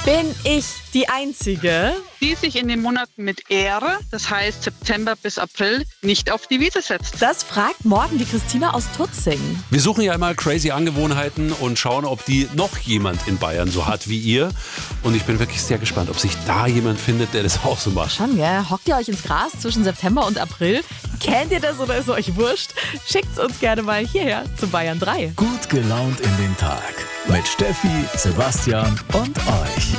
Bin ich die Einzige, die sich in den Monaten mit Ehre, das heißt September bis April, nicht auf die Wiese setzt? Das fragt morgen die Christina aus Tutzing. Wir suchen ja immer crazy Angewohnheiten und schauen, ob die noch jemand in Bayern so hat wie ihr. Und ich bin wirklich sehr gespannt, ob sich da jemand findet, der das auch so macht. Schon, gell? Hockt ihr euch ins Gras zwischen September und April? Kennt ihr das oder ist euch wurscht? Schickt's uns gerne mal hierher zu Bayern 3. Gut gelaunt in den Tag. Mit Steffi, Sebastian und euch.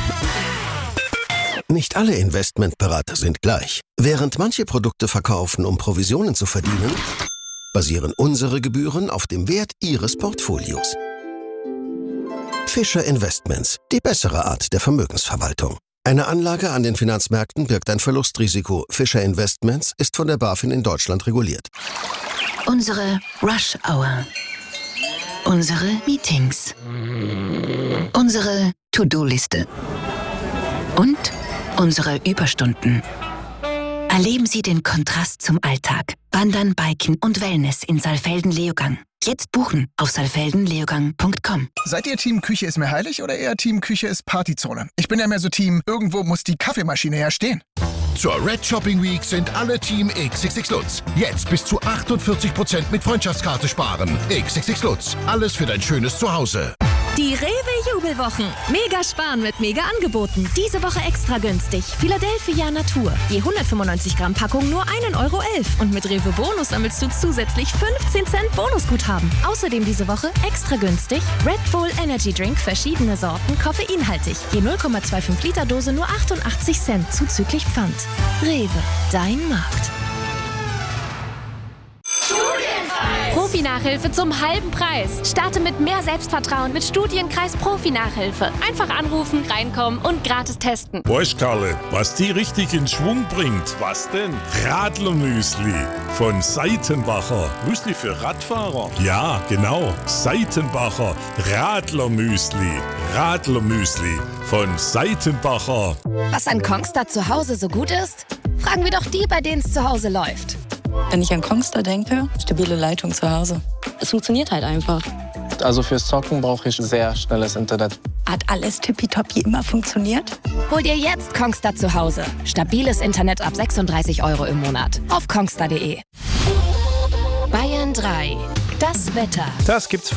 Nicht alle Investmentberater sind gleich. Während manche Produkte verkaufen, um Provisionen zu verdienen, basieren unsere Gebühren auf dem Wert Ihres Portfolios. Fischer Investments, die bessere Art der Vermögensverwaltung. Eine Anlage an den Finanzmärkten birgt ein Verlustrisiko. Fischer Investments ist von der BaFin in Deutschland reguliert. Unsere Rush Hour. Unsere Meetings. Unsere To-Do-Liste. Und unsere Überstunden. Erleben Sie den Kontrast zum Alltag. Wandern, Biken und Wellness in Saalfelden-Leogang. Jetzt buchen auf saalfeldenleogang.com. Seid ihr Team Küche ist mir heilig oder eher Team Küche ist Partyzone? Ich bin ja mehr so Team, irgendwo muss die Kaffeemaschine ja stehen. Zur Red Shopping Week sind alle Team XXX Lutz. Jetzt bis zu 48% mit Freundschaftskarte sparen. XXX Lutz. Alles für dein schönes Zuhause. Die Rewe-Jubelwochen. Mega sparen mit Mega-Angeboten. Diese Woche extra günstig. Philadelphia Natur. Je 195 Gramm Packung nur 1,11 € Und mit Rewe Bonus sammelst du zusätzlich 15 Cent Bonusguthaben. Außerdem diese Woche extra günstig Red Bull Energy Drink, verschiedene Sorten, koffeinhaltig. Je 0,25 Liter Dose nur 88 Cent zuzüglich Pfand. Rewe, dein Markt. Profi-Nachhilfe zum halben Preis. Starte mit mehr Selbstvertrauen mit Studienkreis Profi-Nachhilfe. Einfach anrufen, reinkommen und gratis testen. Weißt, Karle, was die richtig in Schwung bringt? Was denn? Radlermüsli von Seitenbacher. Müsli für Radfahrer? Ja, genau. Seitenbacher Radlermüsli. Radlermüsli von Seitenbacher. Was an Kongstar zu Hause so gut ist? Fragen wir doch die, bei denen es zu Hause läuft. Wenn ich an Kongstar denke, stabile Leitung zu Hause. Es funktioniert halt einfach. Also fürs Zocken brauche ich sehr schnelles Internet. Hat alles tippitoppi immer funktioniert? Hol dir jetzt Kongstar zu Hause. Stabiles Internet ab 36 € im Monat. Auf kongstar.de. Bayern 3. Das Wetter. Das gibt's